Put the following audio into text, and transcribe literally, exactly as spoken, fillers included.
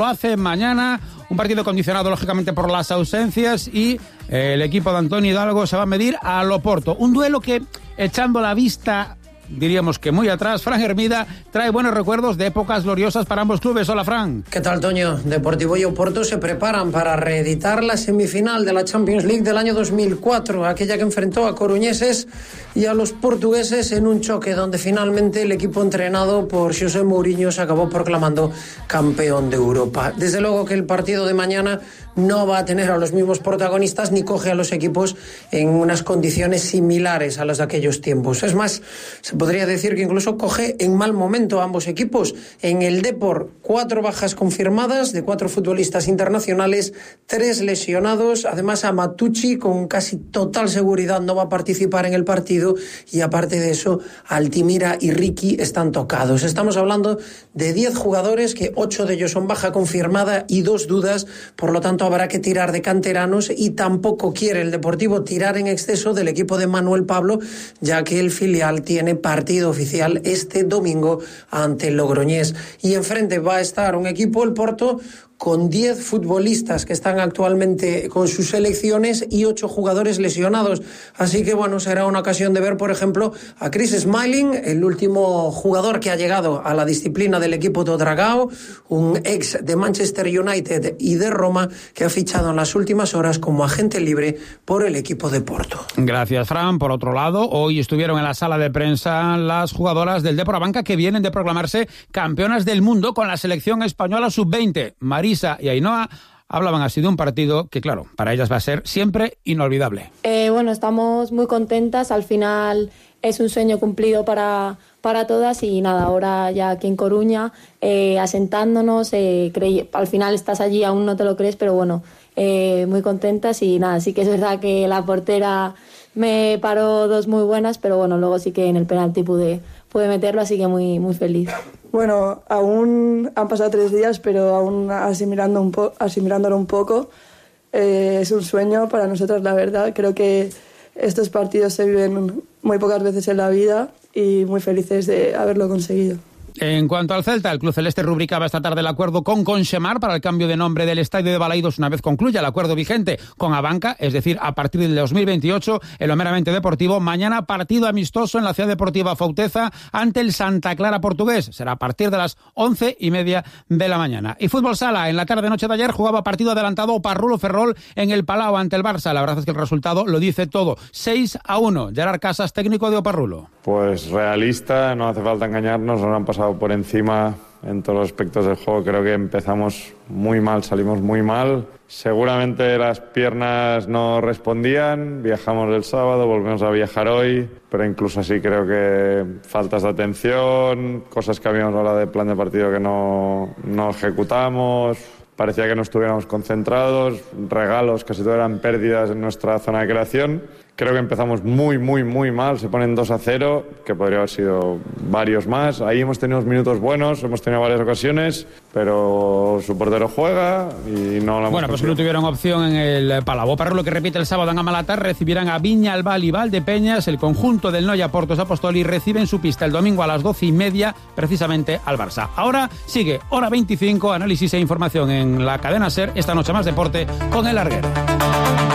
Lo hace mañana, un partido condicionado lógicamente por las ausencias, y eh, el equipo de Antonio Hidalgo se va a medir a Loporto. Un duelo que, echando la vista, diríamos que muy atrás, Fran Hermida trae buenos recuerdos de épocas gloriosas para ambos clubes. Hola, Fran. ¿Qué tal, Toño? Deportivo y Oporto se preparan para reeditar la semifinal de la Champions League del año dos mil cuatro, aquella que enfrentó a coruñeses y a los portugueses en un choque donde finalmente el equipo entrenado por José Mourinho se acabó proclamando campeón de Europa. Desde luego que el partido de mañana no va a tener a los mismos protagonistas ni coge a los equipos en unas condiciones similares a las de aquellos tiempos. Es más, se podría decir que incluso coge en mal momento a ambos equipos. En el Depor, cuatro bajas confirmadas de cuatro futbolistas internacionales, tres lesionados. Además, a Matucci con casi total seguridad no va a participar en el partido, y aparte de eso, Altimira y Ricky están tocados. Estamos hablando de diez jugadores, que ocho de ellos son baja confirmada y dos dudas. Por lo tanto, habrá que tirar de canteranos, y tampoco quiere el Deportivo tirar en exceso del equipo de Manuel Pablo, ya que el filial tiene partido oficial este domingo ante el Logroñés. Y enfrente va a estar un equipo, el Porto, con diez futbolistas que están actualmente con sus selecciones y ocho jugadores lesionados. Así que, bueno, será una ocasión de ver, por ejemplo, a Chris Smalling, el último jugador que ha llegado a la disciplina del equipo de Dragao, un ex de Manchester United y de Roma, que ha fichado en las últimas horas como agente libre por el equipo de Porto. Gracias, Fran. Por otro lado, hoy estuvieron en la sala de prensa las jugadoras del Depor Abanca, que vienen de proclamarse campeonas del mundo con la selección española sub veinte. Marisa y Ainhoa hablaban así de un partido que, claro, para ellas va a ser siempre inolvidable. Eh, bueno, estamos muy contentas. Al final es un sueño cumplido para, para todas, y nada, ahora ya aquí en Coruña, eh, asentándonos, eh, creí, al final estás allí, aún no te lo crees, pero bueno, eh, muy contentas. Y nada, sí que es verdad que la portera me paró dos muy buenas, pero bueno, luego sí que en el penalti pude, pude meterlo, así que muy, muy feliz. Bueno, aún han pasado tres días, pero aún asimilando un po- asimilándolo un poco. Eh, es un sueño para nosotros, la verdad. Creo que estos partidos se viven muy pocas veces en la vida, y muy felices de haberlo conseguido. En cuanto al Celta, el club celeste rubricaba esta tarde el acuerdo con Consemar para el cambio de nombre del estadio de Balaidos una vez concluya el acuerdo vigente con Abanca, es decir, a partir del dos mil veintiocho, en lo meramente deportivo. Mañana partido amistoso en la Ciudad Deportiva Fauteza ante el Santa Clara portugués. Será a partir de las once y media de la mañana. Y fútbol sala, en la tarde-noche de ayer jugaba partido adelantado Oparrulo Ferrol en el Palau ante el Barça. La verdad es que el resultado lo dice todo. seis a uno. Gerard Casas, técnico de Oparrulo. Pues realista, no hace falta engañarnos, nos han pasado por encima en todos los aspectos del juego. Creo que empezamos muy mal, salimos muy mal. Seguramente las piernas no respondían, viajamos el sábado, volvemos a viajar hoy, pero incluso así creo que faltas de atención, cosas que habíamos hablado de plan de partido que no, no ejecutamos. Parecía que no estuviéramos concentrados, regalos, casi todo eran pérdidas en nuestra zona de creación. Creo que empezamos muy, muy, muy mal, se ponen dos a cero, que podría haber sido varios más. Ahí hemos tenido minutos buenos, hemos tenido varias ocasiones, pero su portero juega y no lo hemos Bueno, pues no tuvieron opción en el Palau. Oparrulo, que repite el sábado en Amalatar, recibirán a Viñalbal y Valdepeñas. El conjunto del Noia Portos Apostoli recibe en su pista el domingo a las doce y media, precisamente al Barça. Ahora sigue hora veinticinco, análisis e información en la cadena SER. Esta noche más deporte con el Larguero.